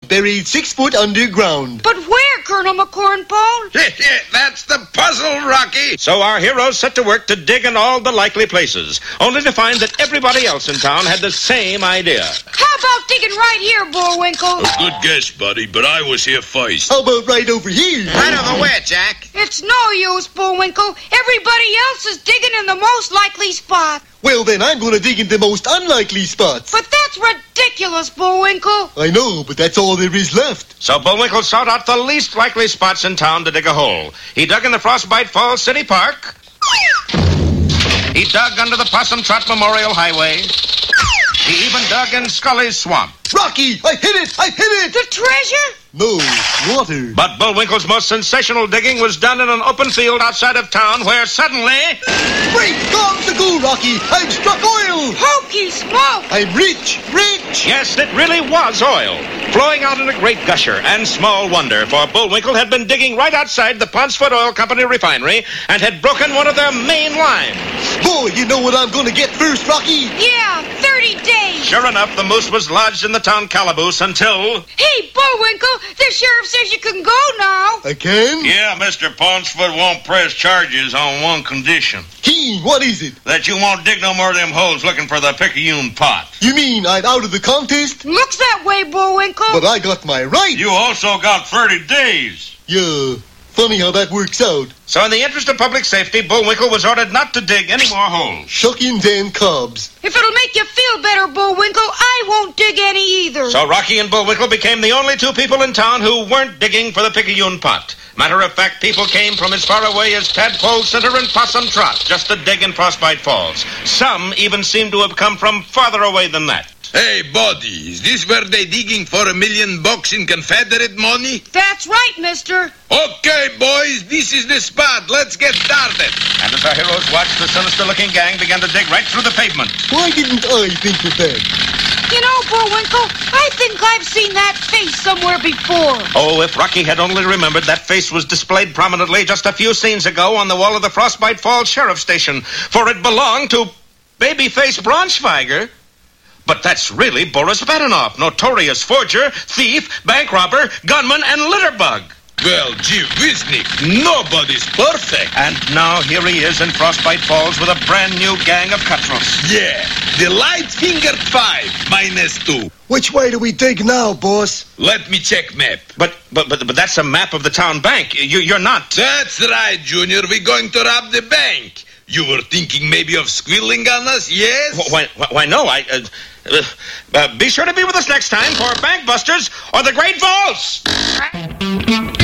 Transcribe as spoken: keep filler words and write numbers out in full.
buried six foot underground. But where, Colonel McCornpone? That's the puzzle, Rocky. So our heroes set to work to dig in all the likely places, only to find that everybody else in town had the same idea. How about digging right here, Bullwinkle? Good guess, buddy, but I was here first. How about right over here? Right over where, Jack? It's no use, Bullwinkle. Everybody else is digging in the most likely spot. Well, then I'm going to dig in the most unlikely spots. But that's ridiculous, Bullwinkle. I know, but that's all there is left. So Bullwinkle sought out the least likely spots in town to dig a hole. He dug in the Frostbite Falls City Park. He dug under the Possum Trot Memorial Highway. He even dug in Scully's Swamp. Rocky, I hit it! I hit it! The treasure? No, water. But Bullwinkle's most sensational digging was done in an open field outside of town where suddenly... Great God, the go, Rocky! I've struck oil! Hokey smoke! I'm rich, rich! Yes, it really was oil, flowing out in a great gusher. And small wonder, for Bullwinkle had been digging right outside the Poncefoot Oil Company refinery and had broken one of their main lines. Boy, you know what I'm going to get first, Rocky? Yeah, thirty days. Sure enough, the moose was lodged in the town calaboose until... Hey, Bullwinkle, the sheriff says you can go now. I can? Yeah, Mister Poncefoot won't press charges on one condition. Keen, what is it? That you won't dig no more of them holes looking for the Picayune pot. You mean I'm out of the contest? Looks that way, Bullwinkle. But I got my right. You also got thirty days. Yeah, funny how that works out. So in the interest of public safety, Bullwinkle was ordered not to dig any more holes. Shuckins and cobs. If it'll make you feel better, Bullwinkle, I won't dig any either. So Rocky and Bullwinkle became the only two people in town who weren't digging for the Picayune pot. Matter of fact, people came from as far away as Tadpole Center and Possum Trot just to dig in Frostbite Falls. Some even seemed to have come from farther away than that. Hey, buddy, is this where they digging for a million bucks in Confederate money? That's right, mister. Okay, boys, this is the spot. Let's get started. And as our heroes watched, the sinister-looking gang began to dig right through the pavement. Why didn't I think of that? You know, Bullwinkle, I think I've seen that face somewhere before. Oh, if Rocky had only remembered, that face was displayed prominently just a few scenes ago on the wall of the Frostbite Falls Sheriff Station, for it belonged to Babyface Braunschweiger. But that's really Boris Badenoff, notorious forger, thief, bank robber, gunman, and litterbug. Well, gee whiz, Nick, nobody's perfect. And now here he is in Frostbite Falls with a brand new gang of cutthroats. Yeah, the light fingered five, minus two. Which way do we dig now, boss? Let me check map. But but but, but that's a map of the town bank. You, you're not... That's right, Junior. We're going to rob the bank. You were thinking maybe of squealing on us, yes? Why, why, why no, I... Uh, uh, uh, be sure to be with us next time for Bank Busters or the Great Vaults!